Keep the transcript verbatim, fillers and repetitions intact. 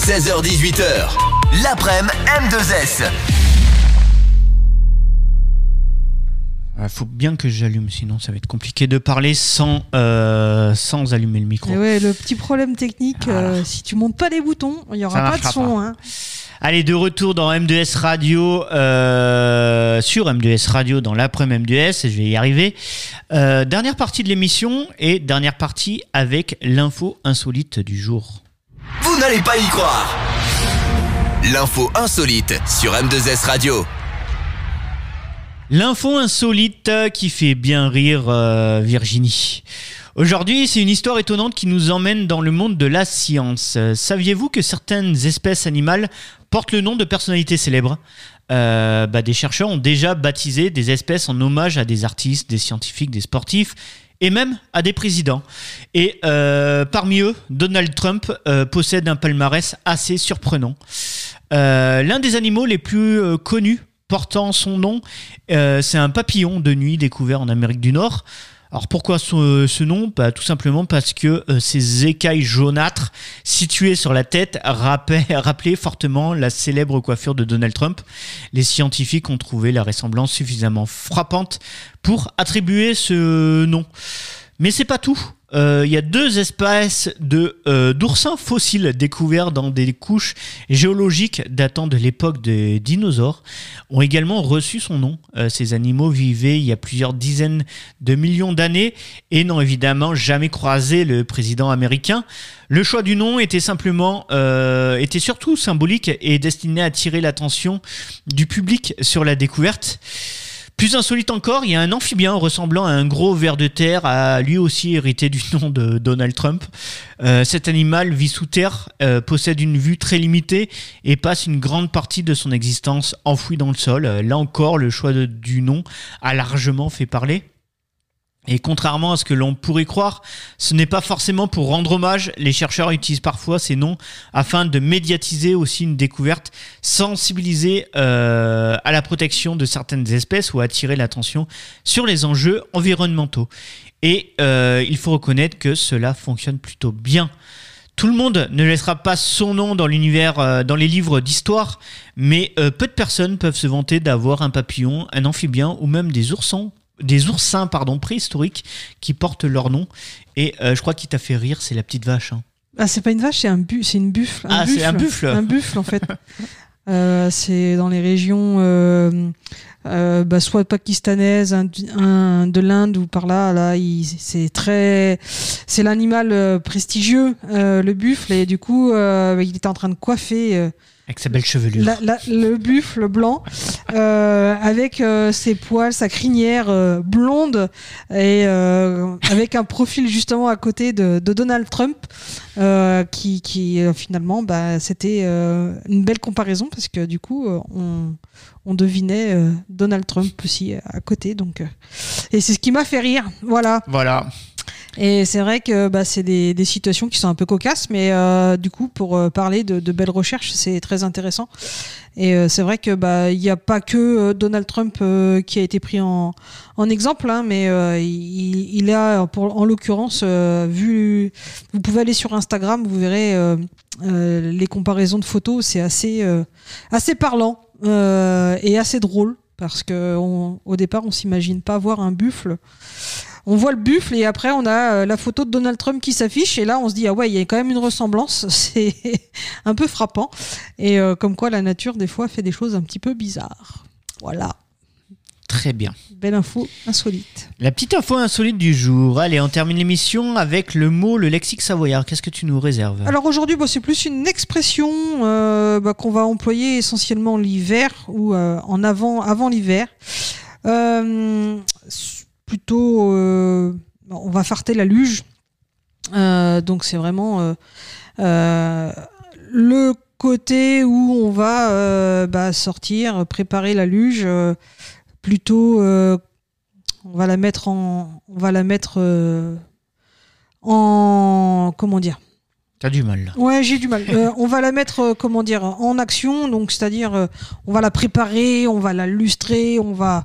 seize heures dix-huit heures, l'après-midi M deux S. Il faut bien que j'allume, sinon ça va être compliqué de parler sans, euh, sans allumer le micro. Et ouais, le petit problème technique, voilà. euh, si tu montes pas les boutons, il n'y aura pas de son. Pas. Hein. Allez, de retour dans M deux S Radio, euh, sur M deux S Radio, dans l'après-midi M deux S, je vais y arriver. Euh, dernière partie de l'émission et dernière partie avec l'info insolite du jour. Vous n'allez pas y croire. L'info insolite sur M deux S Radio. L'info insolite qui fait bien rire euh, Virginie. Aujourd'hui, c'est une histoire étonnante qui nous emmène dans le monde de la science. Euh, saviez-vous que certaines espèces animales portent le nom de personnalités célèbres ? euh, bah, Des chercheurs ont déjà baptisé des espèces en hommage à des artistes, des scientifiques, des sportifs et même à des présidents. Et euh, parmi eux, Donald Trump euh, possède un palmarès assez surprenant. Euh, l'un des animaux les plus euh, connus portant son nom, euh, c'est un papillon de nuit découvert en Amérique du Nord. Alors pourquoi ce, ce nom ? Bah, tout simplement parce que euh, ces écailles jaunâtres situées sur la tête rappelaient, rappelaient fortement la célèbre coiffure de Donald Trump. Les scientifiques ont trouvé la ressemblance suffisamment frappante pour attribuer ce nom. Mais c'est pas tout. Il euh, y a deux espèces de, euh, d'oursins fossiles découverts dans des couches géologiques datant de l'époque des dinosaures ont également reçu son nom. Euh, ces animaux vivaient il y a plusieurs dizaines de millions d'années et n'ont évidemment jamais croisé le président américain. Le choix du nom était simplement, euh, était surtout symbolique et destiné à attirer l'attention du public sur la découverte. Plus insolite encore, il y a un amphibien ressemblant à un gros ver de terre, a lui aussi hérité du nom de Donald Trump. Euh, cet animal vit sous terre, euh, possède une vue très limitée et passe une grande partie de son existence enfoui dans le sol. Euh, là encore, le choix de, du nom a largement fait parler. Et contrairement à ce que l'on pourrait croire, ce n'est pas forcément pour rendre hommage. Les chercheurs utilisent parfois ces noms afin de médiatiser aussi une découverte, sensibiliser euh, à la protection de certaines espèces ou attirer l'attention sur les enjeux environnementaux. Et euh, il faut reconnaître que cela fonctionne plutôt bien. Tout le monde ne laissera pas son nom dans l'univers, euh, dans les livres d'histoire, mais euh, peu de personnes peuvent se vanter d'avoir un papillon, un amphibien ou même des oursons. Des oursins pardon, préhistoriques qui portent leur nom. Et euh, je crois qu'il t'a fait rire, c'est la petite vache. Hein. Ah, c'est pas une vache, c'est, un bu- c'est une buffle. Un ah, buffle. c'est un buffle Un buffle, en fait. euh, c'est dans les régions euh, euh, bah, soit pakistanaises, un, un, de l'Inde ou par là. là il, c'est, très, c'est l'animal euh, prestigieux, euh, le buffle. Et du coup, euh, il était en train de coiffer... Euh, avec sa belle chevelure. La, la, le buffle blanc, euh, avec euh, ses poils, sa crinière euh, blonde, et euh, avec un profil justement à côté de, de Donald Trump, euh, qui, qui euh, finalement, bah, c'était euh, une belle comparaison, parce que du coup, euh, on, on devinait euh, Donald Trump aussi à côté. Donc, euh, et c'est ce qui m'a fait rire. Voilà. Voilà. Et c'est vrai que bah, c'est des, des situations qui sont un peu cocasses, mais euh, du coup, pour euh, parler de, de belles recherches, c'est très intéressant. Et euh, c'est vrai que bah, il n'y a pas que euh, Donald Trump euh, qui a été pris en, en exemple, hein, mais euh, il, il a, pour, en l'occurrence, euh, vu. Vous pouvez aller sur Instagram, vous verrez euh, euh, les comparaisons de photos, c'est assez, euh, assez parlant euh, et assez drôle, parce qu'au départ, on s'imagine pas voir un buffle. On voit le buffle et après on a euh, la photo de Donald Trump qui s'affiche et là on se dit ah ouais, il y a quand même une ressemblance, c'est un peu frappant, et euh, comme quoi la nature des fois fait des choses un petit peu bizarres. Voilà. Très bien. Belle info insolite. La petite info insolite du jour. Allez, on termine l'émission avec le mot, le lexique savoyard. Qu'est-ce que tu nous réserves ? Alors aujourd'hui, bah, c'est plus une expression euh, bah, qu'on va employer essentiellement l'hiver ou euh, en avant, avant l'hiver. Euh, plutôt, euh, on va farter la luge. Euh, donc c'est vraiment euh, euh, le côté où on va euh, bah, sortir, préparer la luge. Euh, plutôt, euh, on va la mettre en, on va la mettre euh, en, comment dire. T'as du mal là. Ouais, j'ai du mal. Euh, on va la mettre, euh, comment dire, en action. Donc, c'est-à-dire, euh, on va la préparer, on va la lustrer, on va,